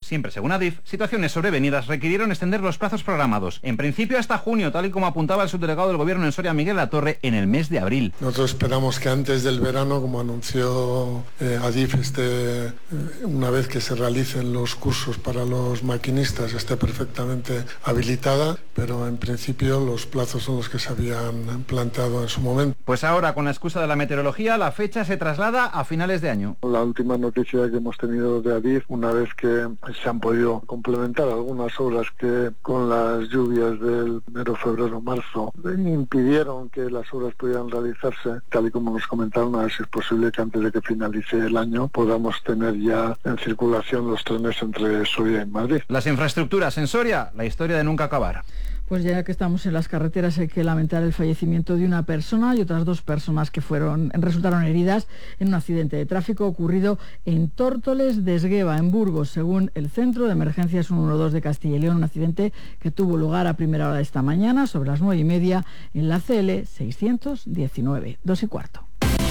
Siempre según Adif, situaciones sobrevenidas requirieron extender los plazos programados, en principio hasta junio, tal y como apuntaba el subdelegado del Gobierno en Soria, Miguel Latorre, en el mes de abril. Nosotros esperamos que antes del verano, como anunció Adif, una vez que se realicen los cursos para los maquinistas, esté perfectamente habilitada, pero en principio los plazos son los que se habían planteado en su momento. Pues ahora, con la excusa de la meteorología, la fecha se traslada a finales de año. La última noticia que hemos tenido de Adif, una vez que se han podido complementar algunas obras que con las lluvias del enero, febrero, marzo impidieron que las obras pudieran realizarse, tal y como nos comentaron, a ver si es posible que antes de que finalice el año podamos tener ya en circulación los trenes entre Soria y Madrid. Las infraestructuras en Soria, la historia de nunca acabar. Pues ya que estamos en las carreteras, hay que lamentar el fallecimiento de una persona y otras 2 personas que resultaron heridas en un accidente de tráfico ocurrido en Tórtoles de Esgueva, en Burgos, según el Centro de Emergencias 112 de Castilla y León. Un accidente que tuvo lugar a primera hora de esta mañana, sobre las 9:30, en la CL 619, 2:15.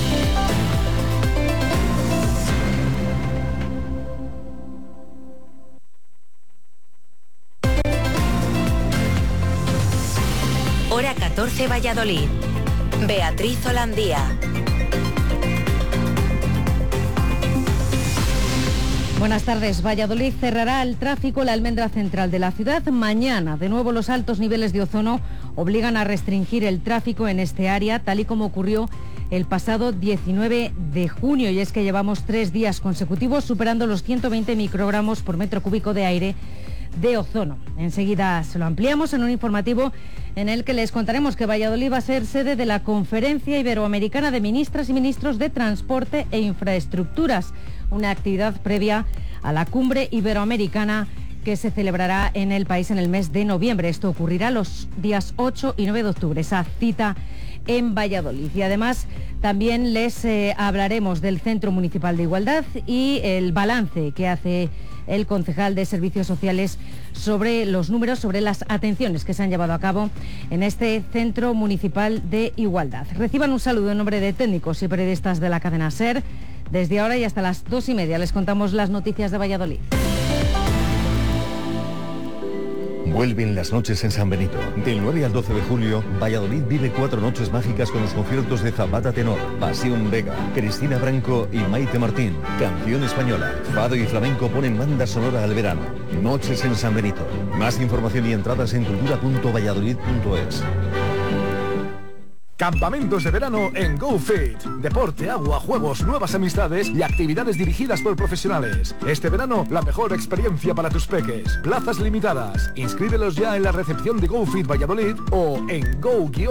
Hora 14, Valladolid. Beatriz Holandía. Buenas tardes. Valladolid cerrará al tráfico la almendra central de la ciudad mañana. De nuevo, los altos niveles de ozono obligan a restringir el tráfico en este área, tal y como ocurrió el pasado 19 de junio. Y es que llevamos 3 días consecutivos superando los 120 microgramos por metro cúbico de aire de ozono. Enseguida se lo ampliamos en un informativo en el que les contaremos que Valladolid va a ser sede de la Conferencia Iberoamericana de Ministras y Ministros de Transporte e Infraestructuras, una actividad previa a la Cumbre Iberoamericana que se celebrará en el país en el mes de noviembre. Esto ocurrirá los días 8 y 9 de octubre, esa cita en Valladolid. Y además también les hablaremos del Centro Municipal de Igualdad y el balance que hace el concejal de Servicios Sociales sobre los números, sobre las atenciones que se han llevado a cabo en este Centro Municipal de Igualdad. Reciban un saludo en nombre de técnicos y periodistas de la cadena SER. Desde ahora y hasta las 2:30 les contamos las noticias de Valladolid. Vuelven las noches en San Benito. Del 9 al 12 de julio, Valladolid vive 4 noches mágicas con los conciertos de Zapata Tenor, Pasión Vega, Cristina Branco y Maite Martín. Canción española, fado y flamenco ponen banda sonora al verano. Noches en San Benito. Más información y entradas en cultura.valladolid.es. Campamentos de verano en GoFit. Deporte, agua, juegos, nuevas amistades y actividades dirigidas por profesionales. Este verano, la mejor experiencia para tus peques. Plazas limitadas. Inscríbelos ya en la recepción de GoFit Valladolid o en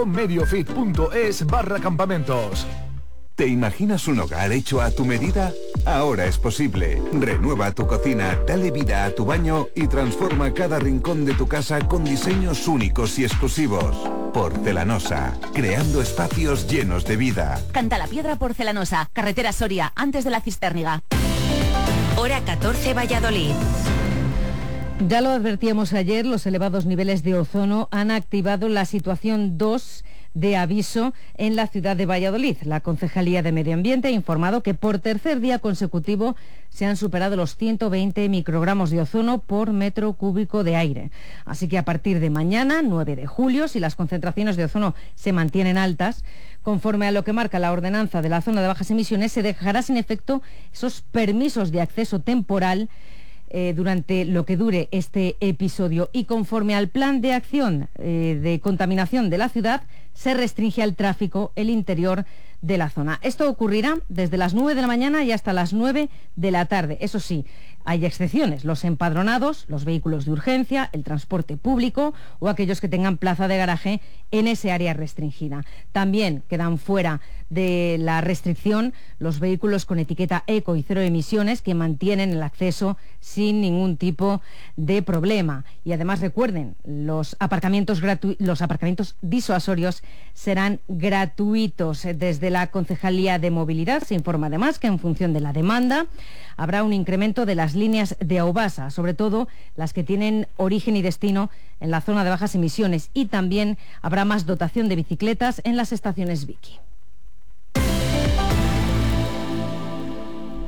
go-mediofit.es/campamentos. ¿Te imaginas un hogar hecho a tu medida? Ahora es posible. Renueva tu cocina, dale vida a tu baño y transforma cada rincón de tu casa con diseños únicos y exclusivos. Porcelanosa, creando espacios llenos de vida. Cantalapiedra Porcelanosa, carretera Soria, antes de la Cistérniga. Hora 14, Valladolid. Ya lo advertíamos ayer, los elevados niveles de ozono han activado la situación 2 de aviso en la ciudad de Valladolid. La Concejalía de Medio Ambiente ha informado que por tercer día consecutivo se han superado los 120 microgramos de ozono por metro cúbico de aire. Así que a partir de mañana, 9 de julio, si las concentraciones de ozono se mantienen altas, conforme a lo que marca la ordenanza de la zona de bajas emisiones, se dejará sin efecto esos permisos de acceso temporal durante lo que dure este episodio, y conforme al plan de acción de contaminación de la ciudad, se restringe al tráfico el interior de la zona. Esto ocurrirá desde las 9 de la mañana y hasta las 9 de la tarde. Eso sí, hay excepciones: los empadronados, los vehículos de urgencia, el transporte público o aquellos que tengan plaza de garaje en ese área restringida. También quedan fuera de la restricción los vehículos con etiqueta eco y cero emisiones, que mantienen el acceso sin ningún tipo de problema. Y además recuerden, los aparcamientos disuasorios serán gratuitos. Desde la Concejalía de Movilidad se informa además que en función de la demanda habrá un incremento de las líneas de Aubasa, sobre todo las que tienen origen y destino en la zona de bajas emisiones, y también habrá más dotación de bicicletas en las estaciones Vicky.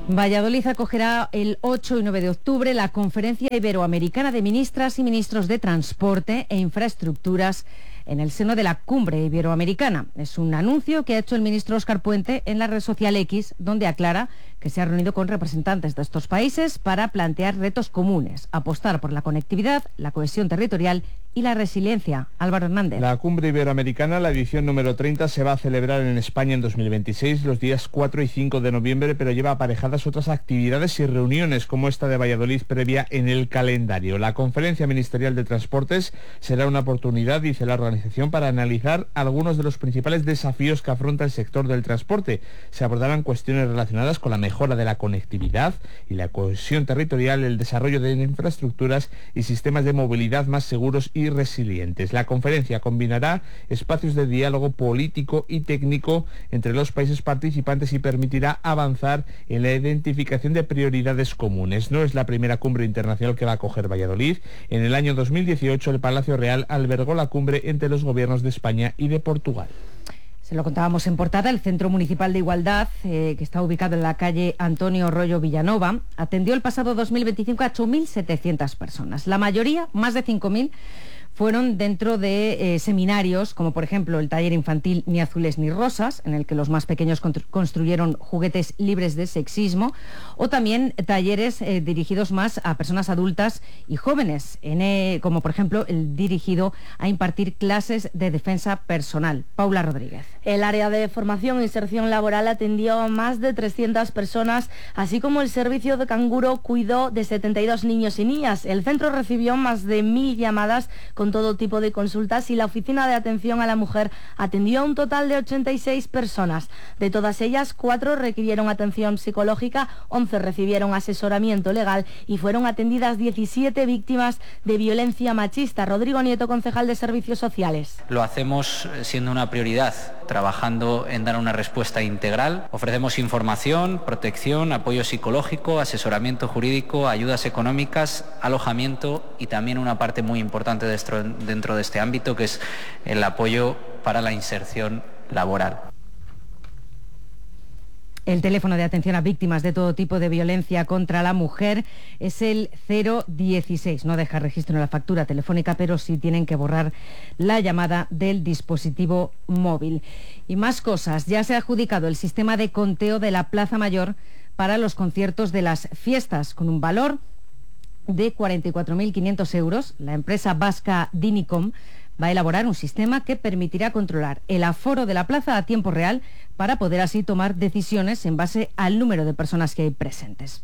Valladolid acogerá el 8 y 9 de octubre la Conferencia Iberoamericana de Ministras y Ministros de Transporte e Infraestructuras en el seno de la Cumbre Iberoamericana. Es un anuncio que ha hecho el ministro Óscar Puente en la red social X, donde aclara que se ha reunido con representantes de estos países para plantear retos comunes, apostar por la conectividad, la cohesión territorial y la resiliencia. Álvaro Hernández. La Cumbre Iberoamericana, la edición número 30, se va a celebrar en España en 2026, los días 4 y 5 de noviembre, pero lleva aparejadas otras actividades y reuniones como esta de Valladolid previa en el calendario. La Conferencia Ministerial de Transportes será una oportunidad, dice la organización, para analizar algunos de los principales desafíos que afronta el sector del transporte. Se abordarán cuestiones relacionadas con la mejora de la conectividad y la cohesión territorial, el desarrollo de infraestructuras y sistemas de movilidad más seguros y resilientes. La conferencia combinará espacios de diálogo político y técnico entre los países participantes y permitirá avanzar en la identificación de prioridades comunes. No es la primera cumbre internacional que va a acoger Valladolid. En el año 2018 el Palacio Real albergó la cumbre entre los gobiernos de España y de Portugal. Se lo contábamos en portada, el Centro Municipal de Igualdad, que está ubicado en la calle Antonio Rollo Villanova, atendió el pasado 2025 a 8.700 personas. La mayoría, más de 5.000, fueron dentro de seminarios, como por ejemplo el taller infantil Ni Azules ni Rosas, en el que los más pequeños construyeron juguetes libres de sexismo, o también talleres dirigidos más a personas adultas y jóvenes, como por ejemplo el dirigido a impartir clases de defensa personal. Paula Rodríguez. El área de formación e inserción laboral atendió a más de 300 personas, así como el servicio de canguro cuidó de 72 niños y niñas. El centro recibió más de 1.000 llamadas con todo tipo de consultas y la oficina de atención a la mujer atendió a un total de 86 personas. De todas ellas, 4 requirieron atención psicológica, 11 recibieron asesoramiento legal y fueron atendidas 17 víctimas de violencia machista. Rodrigo Nieto, concejal de Servicios Sociales. Lo hacemos siendo una prioridad, trabajando en dar una respuesta integral. Ofrecemos información, protección, apoyo psicológico, asesoramiento jurídico, ayudas económicas, alojamiento y también una parte muy importante dentro de este ámbito, que es el apoyo para la inserción laboral. El teléfono de atención a víctimas de todo tipo de violencia contra la mujer es el 016. No deja registro en la factura telefónica, pero sí tienen que borrar la llamada del dispositivo móvil. Y más cosas. Ya se ha adjudicado el sistema de conteo de la Plaza Mayor para los conciertos de las fiestas, con un valor de 44.500 euros. La empresa vasca Dinicom va a elaborar un sistema que permitirá controlar el aforo de la plaza a tiempo real para poder así tomar decisiones en base al número de personas que hay presentes.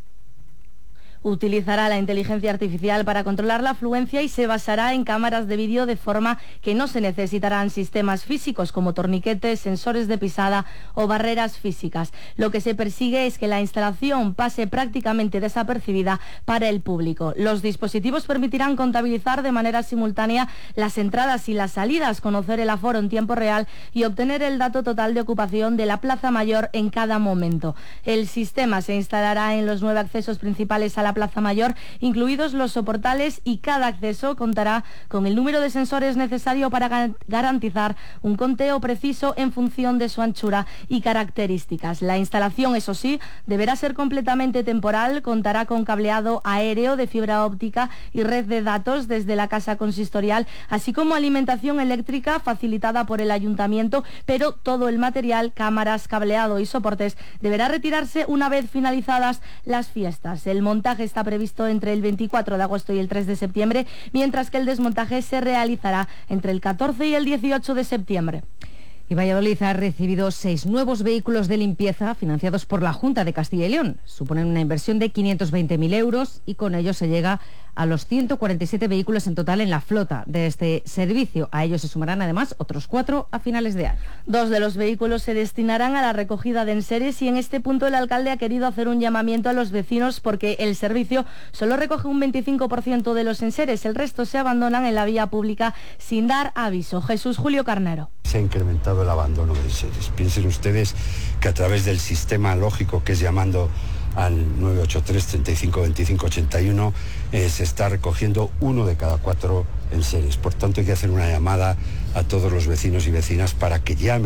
Utilizará la inteligencia artificial para controlar la afluencia y se basará en cámaras de vídeo, de forma que no se necesitarán sistemas físicos como torniquetes, sensores de pisada o barreras físicas. Lo que se persigue es que la instalación pase prácticamente desapercibida para el público. Los dispositivos permitirán contabilizar de manera simultánea las entradas y las salidas, conocer el aforo en tiempo real y obtener el dato total de ocupación de la Plaza Mayor en cada momento. El sistema se instalará en los 9 accesos principales a la Plaza Mayor, incluidos los soportales, y cada acceso contará con el número de sensores necesario para garantizar un conteo preciso en función de su anchura y características. La instalación, eso sí, deberá ser completamente temporal, contará con cableado aéreo de fibra óptica y red de datos desde la casa consistorial, así como alimentación eléctrica facilitada por el ayuntamiento, pero todo el material, cámaras, cableado y soportes deberá retirarse una vez finalizadas las fiestas. El montaje está previsto entre el 24 de agosto y el 3 de septiembre, mientras que el desmontaje se realizará entre el 14 y el 18 de septiembre. Y Valladolid ha recibido 6 nuevos vehículos de limpieza financiados por la Junta de Castilla y León. Suponen una inversión de 520.000 euros y con ello se llega a los 147 vehículos en total en la flota de este servicio. A ellos se sumarán además otros 4 a finales de año. 2 de los vehículos se destinarán a la recogida de enseres y en este punto el alcalde ha querido hacer un llamamiento a los vecinos porque el servicio solo recoge un 25% de los enseres. El resto se abandonan en la vía pública sin dar aviso. Jesús Julio Carnero. Se ha incrementado el abandono de enseres. Piensen ustedes que a través del sistema lógico que es llamando al 983 35 25 81 se está recogiendo 1 de cada 4 enseres. Por tanto, hay que hacer una llamada a todos los vecinos y vecinas para que llamen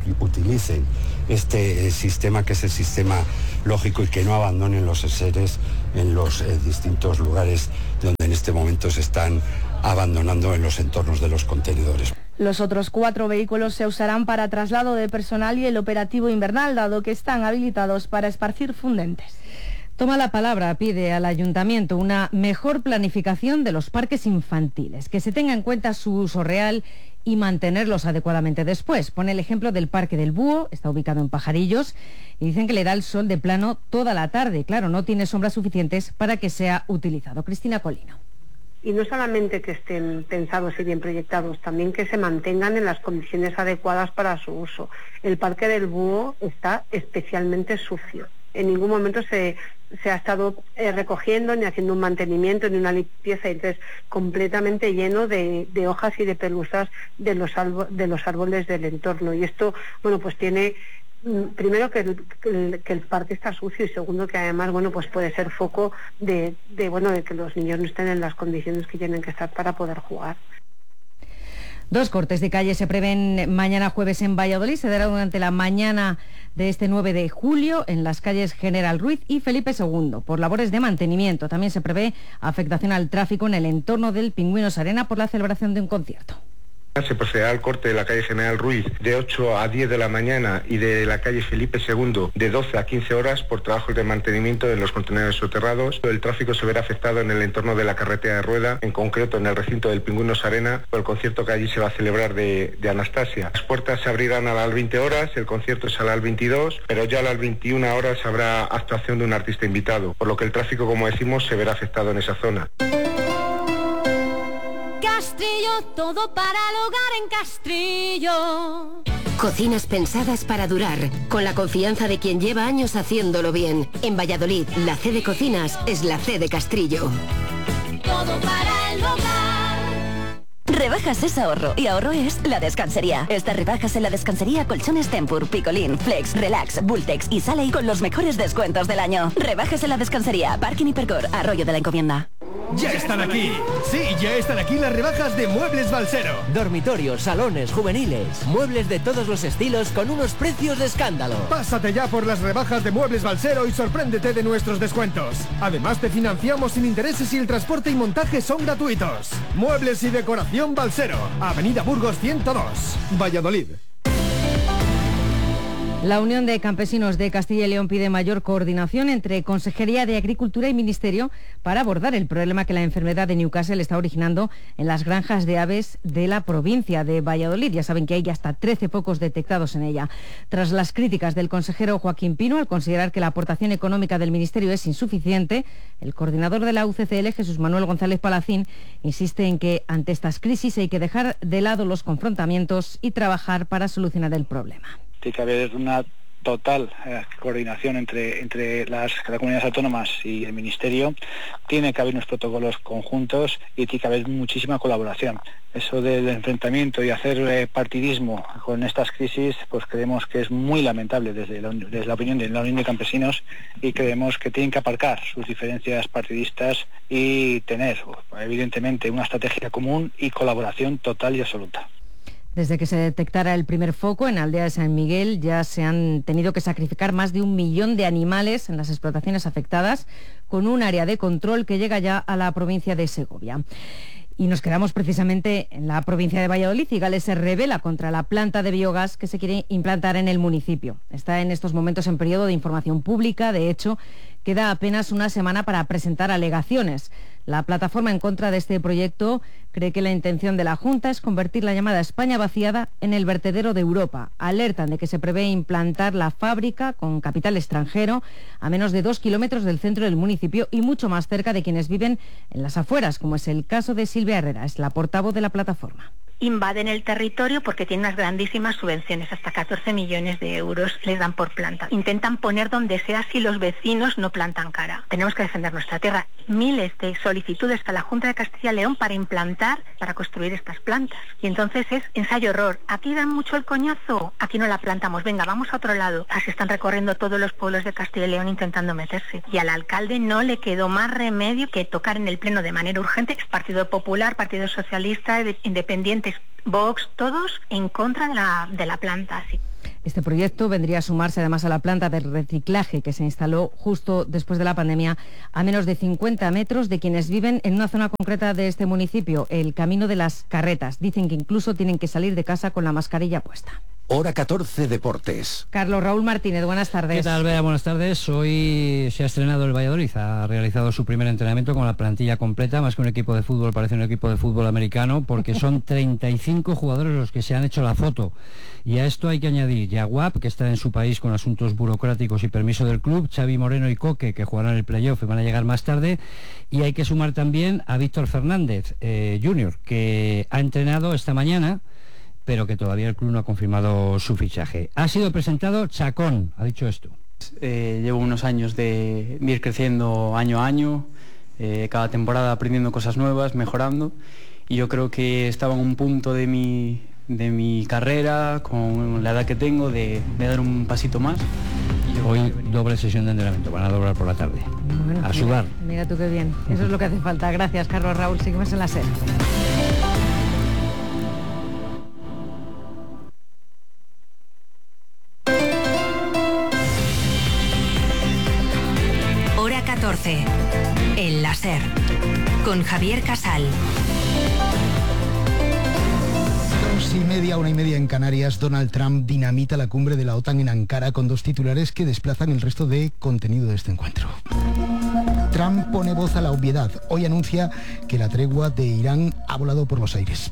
utilicen este sistema, que es el sistema lógico, y que no abandonen los enseres en los distintos lugares donde en este momento se están abandonando en los entornos de los contenedores. Los otros 4 vehículos se usarán para traslado de personal y el operativo invernal, dado que están habilitados para esparcir fundentes. Toma la palabra, pide al Ayuntamiento una mejor planificación de los parques infantiles, que se tenga en cuenta su uso real y mantenerlos adecuadamente después. Pone el ejemplo del Parque del Búho, está ubicado en Pajarillos, y dicen que le da el sol de plano toda la tarde. Claro, no tiene sombras suficientes para que sea utilizado. Cristina Colino. Y no solamente que estén pensados y bien proyectados, también que se mantengan en las condiciones adecuadas para su uso. El Parque del Búho está especialmente sucio. En ningún momento se ha estado recogiendo ni haciendo un mantenimiento ni una limpieza, entonces completamente lleno de hojas y de pelusas de los árboles del entorno. Y esto, bueno, pues tiene primero que el parque está sucio, y segundo que además, bueno, pues puede ser foco de que los niños no estén en las condiciones que tienen que estar para poder jugar. 2 cortes de calle se prevén mañana jueves en Valladolid. Se dará durante la mañana de este 9 de julio en las calles General Ruiz y Felipe II por labores de mantenimiento. También se prevé afectación al tráfico en el entorno del Pingüinos Arena por la celebración de un concierto. Se procederá al corte de la calle General Ruiz de 8 a 10 de la mañana y de la calle Felipe II de 12 a 15 horas por trabajos de mantenimiento de los contenedores soterrados. El tráfico se verá afectado en el entorno de la carretera de Rueda, en concreto en el recinto del Pingüinos Arena, por el concierto que allí se va a celebrar de Anastasia. Las puertas se abrirán a las 20 horas, el concierto es a las 22, pero ya a las 21 horas habrá actuación de un artista invitado, por lo que el tráfico, como decimos, se verá afectado en esa zona. Castrillo, todo para el hogar en Castrillo. Cocinas pensadas para durar, con la confianza de quien lleva años haciéndolo bien. En Valladolid, la C de Cocinas es la C de Castrillo. Todo para el hogar. Rebajas es ahorro, y ahorro es La Descansería. Estas rebajas en La Descansería: colchones Tempur, Picolín, Flex, Relax, Bultex y Sale con los mejores descuentos del año. Rebajas en La Descansería, Parking Hipercor, Arroyo de la Encomienda. ¡Ya están aquí! Sí, ya están aquí las rebajas de Muebles Balsero. Dormitorios, salones, juveniles, muebles de todos los estilos con unos precios de escándalo. Pásate ya por las rebajas de Muebles Balsero y sorpréndete de nuestros descuentos. Además, te financiamos sin intereses y el transporte y montaje son gratuitos. Muebles y decoración Balsero, Avenida Burgos 102, Valladolid. La Unión de Campesinos de Castilla y León pide mayor coordinación entre Consejería de Agricultura y Ministerio para abordar el problema que la enfermedad de Newcastle está originando en las granjas de aves de la provincia de Valladolid. Ya saben que hay hasta 13 focos detectados en ella. Tras las críticas del consejero Joaquín Pino al considerar que la aportación económica del Ministerio es insuficiente, el coordinador de la UCCL, Jesús Manuel González Palacín, insiste en que ante estas crisis hay que dejar de lado los confrontamientos y trabajar para solucionar el problema. Tiene que haber una total coordinación entre las comunidades autónomas y el Ministerio. Tiene que haber unos protocolos conjuntos y tiene que haber muchísima colaboración. Eso del enfrentamiento y hacer partidismo con estas crisis, pues creemos que es muy lamentable desde la opinión de la Unión de Campesinos, y creemos que tienen que aparcar sus diferencias partidistas y tener, evidentemente, una estrategia común y colaboración total y absoluta. Desde que se detectara el primer foco en Aldea de San Miguel, ya se han tenido que sacrificar más de 1 millón de animales en las explotaciones afectadas, con un área de control que llega ya a la provincia de Segovia. Y nos quedamos precisamente en la provincia de Valladolid. Cigales se rebela contra la planta de biogás que se quiere implantar en el municipio. Está en estos momentos en periodo de información pública. De hecho, queda apenas una semana para presentar alegaciones. La plataforma en contra de este proyecto cree que la intención de la Junta es convertir la llamada España vaciada en el vertedero de Europa. Alertan de que se prevé implantar la fábrica con capital extranjero a menos de 2 kilómetros del centro del municipio y mucho más cerca de quienes viven en las afueras, como es el caso de Silvia Herrera, es la portavoz de la plataforma. Invaden el territorio porque tienen unas grandísimas subvenciones, hasta 14 millones de euros les dan por planta. Intentan poner donde sea si los vecinos no plantan cara. Tenemos que defender nuestra tierra. Miles de solicitudes a la Junta de Castilla y León para implantar, para construir estas plantas. Y entonces es ensayo-error. Aquí dan mucho el coñazo, aquí no la plantamos, venga, vamos a otro lado. Así están recorriendo todos los pueblos de Castilla y León intentando meterse. Y al alcalde no le quedó más remedio que tocar en el pleno de manera urgente. Partido Popular, Partido Socialista, Independiente, Vox, todos en contra de la planta. Sí. Este proyecto vendría a sumarse además a la planta de reciclaje que se instaló justo después de la pandemia a menos de 50 metros de quienes viven en una zona concreta de este municipio, el Camino de las Carretas. Dicen que incluso tienen que salir de casa con la mascarilla puesta. Hora 14 Deportes. Carlos Raúl Martínez, buenas tardes. ¿Qué tal, Bea? Buenas tardes. Hoy se ha estrenado el Valladolid. Ha realizado su primer entrenamiento con la plantilla completa, más que un equipo de fútbol, parece un equipo de fútbol americano, porque son 35 jugadores los que se han hecho la foto. Y a esto hay que añadir Yaguap, que está en su país con asuntos burocráticos y permiso del club, Xavi Moreno y Coque, que jugarán el playoff y van a llegar más tarde, y hay que sumar también a Víctor Fernández, Junior, que ha entrenado esta mañana, pero que todavía el club no ha confirmado su fichaje. Ha sido presentado Chacón, ha dicho esto. Llevo unos años de ir creciendo año a año, cada temporada aprendiendo cosas nuevas, mejorando, y yo creo que estaba en un punto de mi carrera, con la edad que tengo, de dar un pasito más. Hoy doble sesión de entrenamiento, van a doblar por la tarde. Bueno, a sudar. Mira tú qué bien, eso es lo que hace falta. Gracias, Carlos Raúl, seguimos en la SER. Hora 14, en la SER, con Javier Casal. 2:30, 1:30 en Canarias. Donald Trump dinamita la cumbre de la OTAN en Ankara con dos titulares que desplazan el resto de contenido de este encuentro. Trump pone voz a la obviedad. Hoy anuncia que la tregua de Irán ha volado por los aires.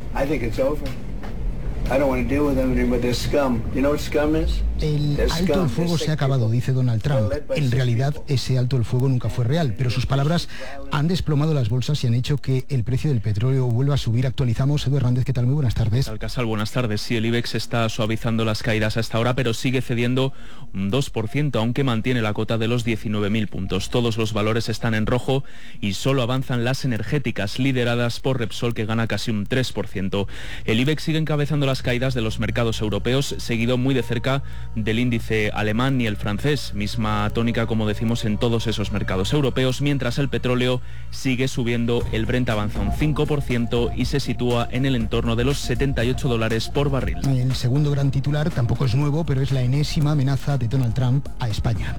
El alto el fuego se ha acabado, dice Donald Trump. En realidad, ese alto el fuego nunca fue real, pero sus palabras han desplomado las bolsas y han hecho que el precio del petróleo vuelva a subir. Actualizamos. Edu Hernández, ¿qué tal? Muy buenas tardes. Casal, buenas tardes. Sí, el IBEX está suavizando las caídas hasta ahora, pero sigue cediendo un 2%, aunque mantiene la cota de los 19.000 puntos. Todos los valores están en rojo y solo avanzan las energéticas, lideradas por Repsol, que gana casi un 3%. El IBEX sigue encabezando las caídas de los mercados europeos, seguido muy de cerca del índice alemán y el francés, misma tónica, como decimos, en todos esos mercados europeos, mientras el petróleo sigue subiendo. El Brent avanza un 5% y se sitúa en el entorno de los $78 por barril. El segundo gran titular tampoco es nuevo, pero es la enésima amenaza de Donald Trump a España.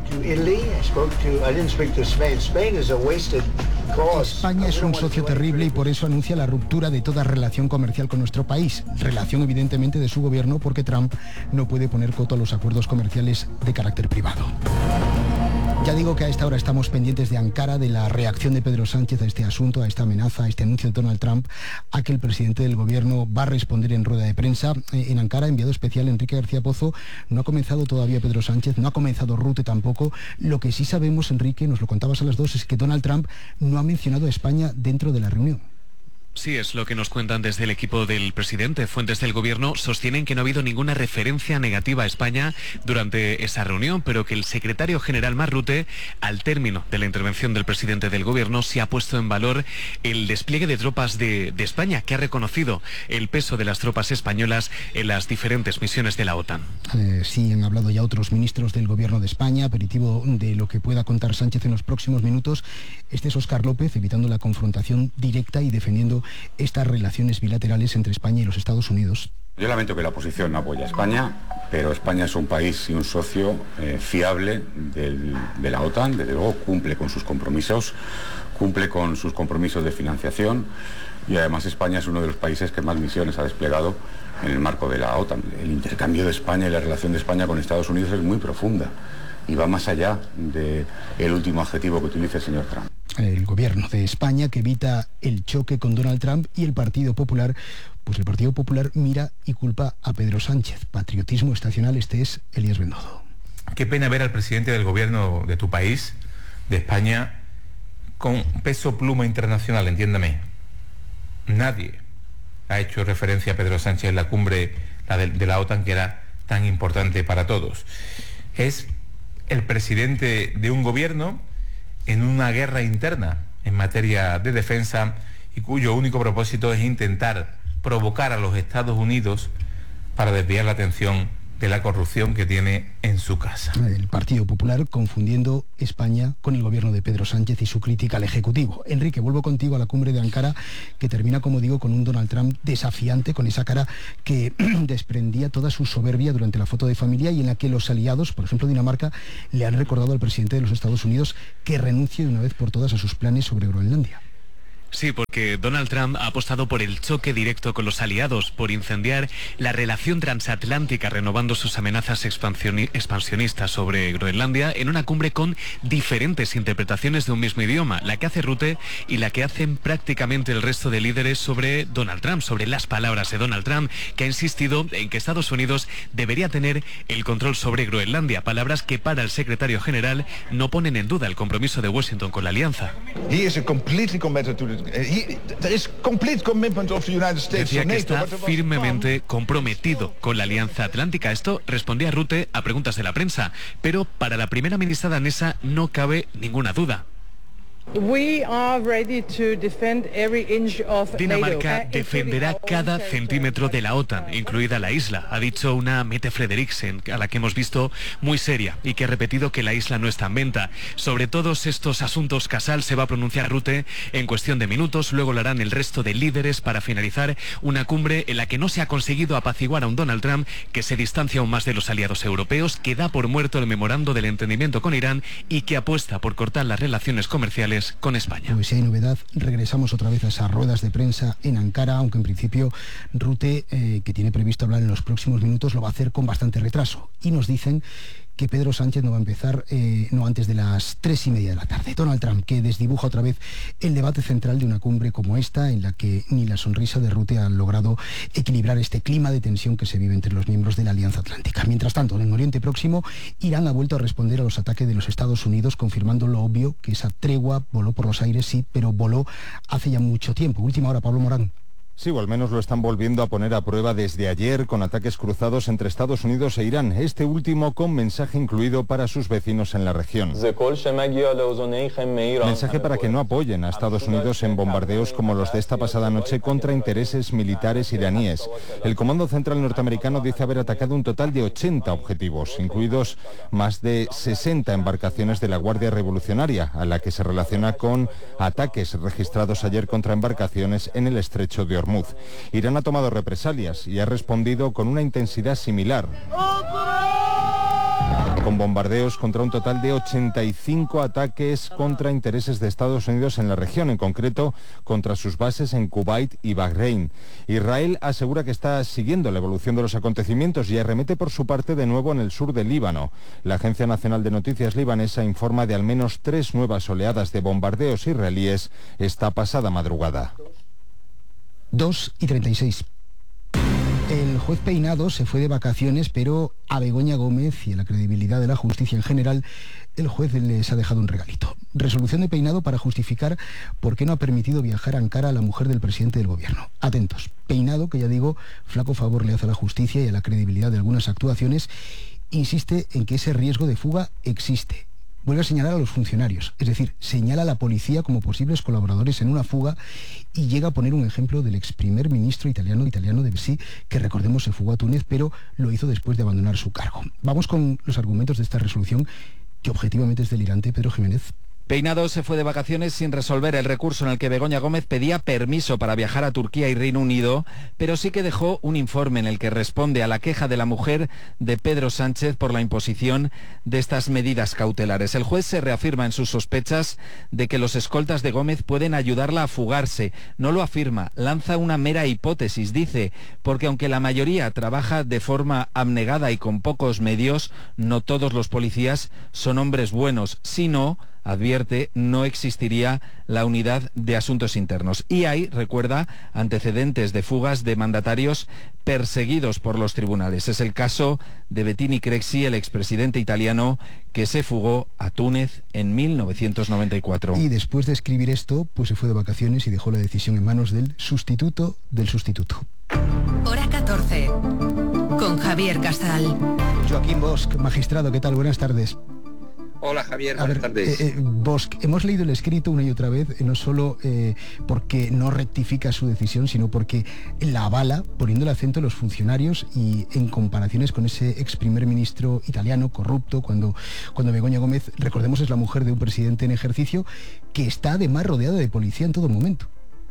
España es un socio terrible y por eso anuncia la ruptura de toda relación comercial con nuestro país. Relación evidentemente de su gobierno, porque Trump no puede poner coto a los acuerdos comerciales de carácter privado. Ya digo que a esta hora estamos pendientes de Ankara, de la reacción de Pedro Sánchez a este asunto, a esta amenaza, a este anuncio de Donald Trump, a que el presidente del gobierno va a responder en rueda de prensa. En Ankara, enviado especial Enrique García Pozo, no ha comenzado todavía Pedro Sánchez, no ha comenzado Rute tampoco. Lo que sí sabemos, Enrique, nos lo contabas a las 2, es que Donald Trump no ha mencionado a España dentro de la reunión. Sí, es lo que nos cuentan desde el equipo del presidente. Fuentes del gobierno sostienen que no ha habido ninguna referencia negativa a España durante esa reunión, pero que el secretario general Marrute, al término de la intervención del presidente del gobierno, sí ha puesto en valor el despliegue de tropas de España, que ha reconocido el peso de las tropas españolas en las diferentes misiones de la OTAN. Sí, han hablado ya otros ministros del gobierno de España, aperitivo de lo que pueda contar Sánchez en los próximos minutos. Este es Óscar López, evitando la confrontación directa y defendiendo estas relaciones bilaterales entre España y los Estados Unidos. Yo lamento que la oposición no apoye a España, pero España es un país y un socio fiable de la OTAN. Desde luego cumple con sus compromisos de financiación, y además España es uno de los países que más misiones ha desplegado en el marco de la OTAN. El intercambio de España y la relación de España con Estados Unidos es muy profunda y va más allá del último adjetivo que utiliza el señor Trump. El gobierno de España, que evita el choque con Donald Trump, y el Partido Popular, pues el Partido Popular mira y culpa a Pedro Sánchez. Patriotismo estacional. Este es Elías Bendodo. Qué pena ver al presidente del gobierno de tu país, de España, con peso pluma internacional, entiéndame. Nadie ha hecho referencia a Pedro Sánchez en la cumbre de la OTAN, que era tan importante para todos. Es el presidente de un gobierno en una guerra interna en materia de defensa, y cuyo único propósito es intentar provocar a los Estados Unidos para desviar la atención de la corrupción que tiene en su casa. El Partido Popular confundiendo España con el gobierno de Pedro Sánchez y su crítica al Ejecutivo. Enrique, vuelvo contigo a la cumbre de Ankara, que termina, como digo, con un Donald Trump desafiante, con esa cara que desprendía toda su soberbia durante la foto de familia, y en la que los aliados, por ejemplo Dinamarca, le han recordado al presidente de los Estados Unidos que renuncie de una vez por todas a sus planes sobre Groenlandia. Sí, porque Donald Trump ha apostado por el choque directo con los aliados, por incendiar la relación transatlántica, renovando sus amenazas expansionistas sobre Groenlandia en una cumbre con diferentes interpretaciones de un mismo idioma, la que hace Rutte y la que hacen prácticamente el resto de líderes sobre Donald Trump, sobre las palabras de Donald Trump, que ha insistido en que Estados Unidos debería tener el control sobre Groenlandia, palabras que para el secretario general no ponen en duda el compromiso de Washington con la alianza. Decía que está firmemente comprometido con la Alianza Atlántica. Esto respondía Rutte a preguntas de la prensa, pero para la primera ministra danesa no cabe ninguna duda. Dinamarca defenderá cada centímetro de la OTAN, incluida la isla, ha dicho una Mette Frederiksen, a la que hemos visto muy seria y que ha repetido que la isla no está en venta. Sobre todos estos asuntos, Casal se va a pronunciar Rutte en cuestión de minutos, luego lo harán el resto de líderes para finalizar una cumbre en la que no se ha conseguido apaciguar a un Donald Trump que se distancia aún más de los aliados europeos, que da por muerto el memorando del entendimiento con Irán y que apuesta por cortar las relaciones comerciales con España. Pues si hay novedad, regresamos otra vez a esas ruedas de prensa en Ankara, aunque en principio Rutte, que tiene previsto hablar en los próximos minutos, lo va a hacer con bastante retraso. Y nos dicen que Pedro Sánchez no va a empezar no antes de las 3:30 de la tarde. Donald Trump, que desdibuja otra vez el debate central de una cumbre como esta, en la que ni la sonrisa de Rutte ha logrado equilibrar este clima de tensión que se vive entre los miembros de la Alianza Atlántica. Mientras tanto, en el Oriente Próximo, Irán ha vuelto a responder a los ataques de los Estados Unidos, confirmando lo obvio, que esa tregua voló por los aires, sí, pero voló hace ya mucho tiempo. Última hora, Pablo Morán. Sí, o al menos lo están volviendo a poner a prueba desde ayer con ataques cruzados entre Estados Unidos e Irán, este último con mensaje incluido para sus vecinos en la región. Mensaje para que no apoyen a Estados Unidos en bombardeos como los de esta pasada noche contra intereses militares iraníes. El Comando Central norteamericano dice haber atacado un total de 80 objetivos, incluidos más de 60 embarcaciones de la Guardia Revolucionaria, a la que se relaciona con ataques registrados ayer contra embarcaciones en el estrecho de Hormuz. Irán ha tomado represalias y ha respondido con una intensidad similar, con bombardeos contra un total de 85 ataques contra intereses de Estados Unidos en la región, en concreto contra sus bases en Kuwait y Bahrein. Israel asegura que está siguiendo la evolución de los acontecimientos y arremete por su parte de nuevo en el sur del Líbano. La Agencia Nacional de Noticias libanesa informa de al menos 3 nuevas oleadas de bombardeos israelíes esta pasada madrugada. 2:36. El juez Peinado se fue de vacaciones, pero a Begoña Gómez y a la credibilidad de la justicia en general, el juez les ha dejado un regalito. Resolución de Peinado para justificar por qué no ha permitido viajar a Ankara a la mujer del presidente del gobierno. Atentos. Peinado, que ya digo, flaco favor le hace a la justicia y a la credibilidad de algunas actuaciones, insiste en que ese riesgo de fuga existe. Vuelve a señalar a los funcionarios, es decir, señala a la policía como posibles colaboradores en una fuga y llega a poner un ejemplo del ex primer ministro italiano de Bessi, que recordemos se fugó a Túnez, pero lo hizo después de abandonar su cargo. Vamos con los argumentos de esta resolución, que objetivamente es delirante. Pedro Jiménez. Peinado se fue de vacaciones sin resolver el recurso en el que Begoña Gómez pedía permiso para viajar a Turquía y Reino Unido, pero sí que dejó un informe en el que responde a la queja de la mujer de Pedro Sánchez por la imposición de estas medidas cautelares. El juez se reafirma en sus sospechas de que los escoltas de Gómez pueden ayudarla a fugarse. No lo afirma, lanza una mera hipótesis, dice, porque aunque la mayoría trabaja de forma abnegada y con pocos medios, no todos los policías son hombres buenos, sino, advierte, no existiría la unidad de asuntos internos. Y hay, recuerda, antecedentes de fugas de mandatarios perseguidos por los tribunales. Es el caso de Bettini Craxi, el expresidente italiano, que se fugó a Túnez en 1994. Y después de escribir esto, pues se fue de vacaciones y dejó la decisión en manos del sustituto del sustituto. Hora 14, con Javier Casal. Joaquín Bosch, magistrado, ¿qué tal? Buenas tardes. Hola Javier, buenas tardes. Bosch, hemos leído el escrito una y otra vez, no solo porque no rectifica su decisión, sino porque la avala, poniendo el acento en los funcionarios y en comparaciones con ese ex primer ministro italiano corrupto, cuando Begoña Gómez, recordemos, es la mujer de un presidente en ejercicio que está además rodeada de policía en todo momento.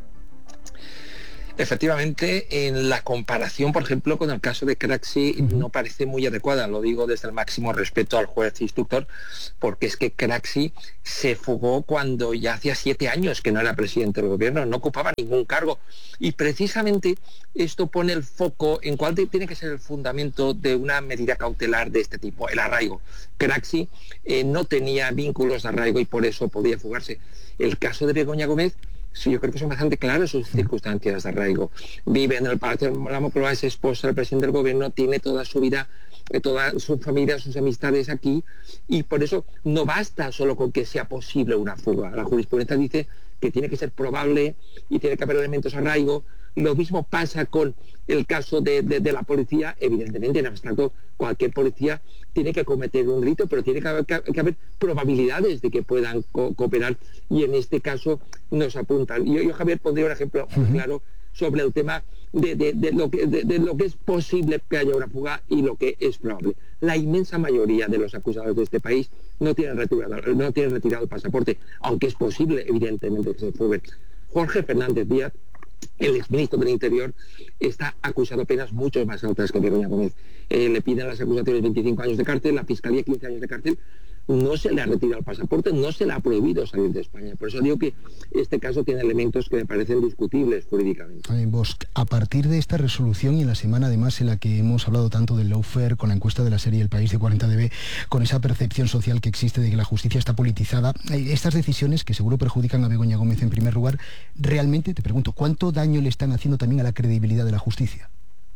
Efectivamente, en la comparación, por ejemplo, con el caso de Craxi, no parece muy adecuada, lo digo desde el máximo respeto al juez instructor, porque es que Craxi se fugó cuando ya hacía 7 años que no era presidente del gobierno, no ocupaba ningún cargo, y precisamente esto pone el foco en cuál tiene que ser el fundamento de una medida cautelar de este tipo, el arraigo. Craxi no tenía vínculos de arraigo y por eso podía fugarse. El caso de Begoña Gómez, sí, yo creo que son bastante claras sus circunstancias de arraigo. Vive en el Palacio de la Moncloa, es esposa del presidente del gobierno, tiene toda su vida, toda su familia, sus amistades aquí, y por eso no basta solo con que sea posible una fuga. La jurisprudencia dice que tiene que ser probable y tiene que haber elementos de arraigo. Lo mismo pasa con el caso de la policía. Evidentemente, en abstracto, cualquier policía tiene que cometer un delito, pero tiene que haber probabilidades de que puedan cooperar, y en este caso nos apuntan. Yo Javier, pondría un ejemplo muy claro sobre el tema de lo que es posible que haya una fuga y lo que es probable. La inmensa mayoría de los acusados de este país no tienen retirado el pasaporte, aunque es posible, evidentemente, que se fuguen. Jorge Fernández Díaz, el exministro del Interior, está acusado de penas mucho más altas que Begoña Gómez. Le piden las acusaciones 25 años de cárcel, la Fiscalía 15 años de cárcel. No se le ha retirado el pasaporte, no se le ha prohibido salir de España. Por eso digo que este caso tiene elementos que me parecen discutibles jurídicamente. Bosch, a partir de esta resolución y en la semana además en la que hemos hablado tanto del lawfare, con la encuesta de la serie El País de 40dB, con esa percepción social que existe de que la justicia está politizada, estas decisiones que seguro perjudican a Begoña Gómez en primer lugar, realmente, te pregunto, ¿cuánto daño le están haciendo también a la credibilidad de la justicia?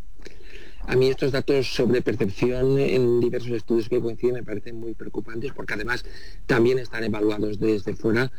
A mí estos datos sobre percepción en diversos estudios que coinciden me parecen muy preocupantes, porque además también están evaluados desde fuera.